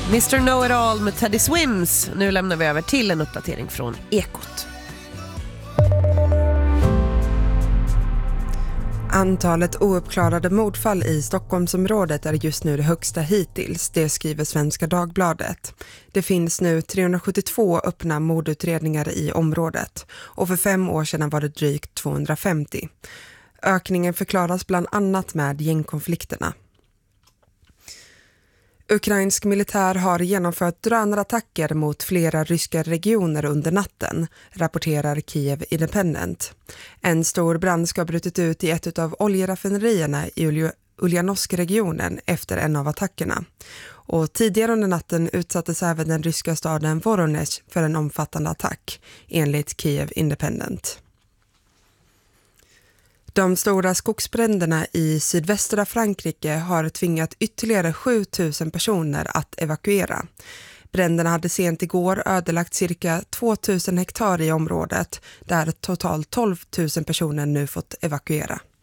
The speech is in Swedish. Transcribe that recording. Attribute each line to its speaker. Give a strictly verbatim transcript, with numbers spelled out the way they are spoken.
Speaker 1: mister Know-It-All med Teddy Swims. Nu lämnar vi över till en uppdatering från Ekot.
Speaker 2: Antalet ouppklarade mordfall i Stockholmsområdet är just nu det högsta hittills, det skriver Svenska Dagbladet. Det finns nu trehundrasjuttiotvå öppna mordutredningar i området och för fem år sedan var det drygt tvåhundrafemtio. Ökningen förklaras bland annat med gängkonflikterna. Ukrainsk militär har genomfört drönarattacker mot flera ryska regioner under natten, rapporterar Kiev Independent. En stor brand ska ha brutit ut i ett av oljeraffinerierna i Uljanovsk-regionen efter en av attackerna. Och tidigare under natten utsattes även den ryska staden Voronezh för en omfattande attack, enligt Kiev Independent. De stora skogsbränderna i sydvästra Frankrike har tvingat ytterligare sju tusen personer att evakuera. Bränderna hade sent igår ödelagt cirka två tusen hektar i området där totalt tolv tusen personer nu fått evakuera.